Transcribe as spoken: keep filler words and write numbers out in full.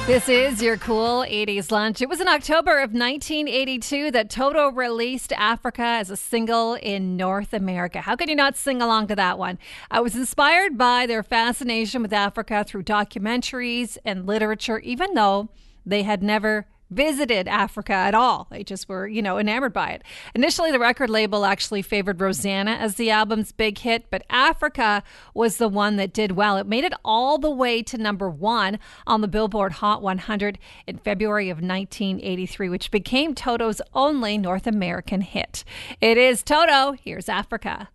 This is your cool eighties lunch. It was in October of nineteen eighty-two that Toto released Africa as a single in North America. How could you not sing along to that one? I was inspired by their fascination with Africa through documentaries and literature, even though they had never visited Africa at all. They just were, you know, enamored by it. Initially, the record label actually favored Rosanna as the album's big hit, but Africa was the one that did well. It made it all the way to number one on the Billboard Hot one hundred in February of nineteen eighty-three, which became Toto's only North American hit. It is Toto. Here's Africa.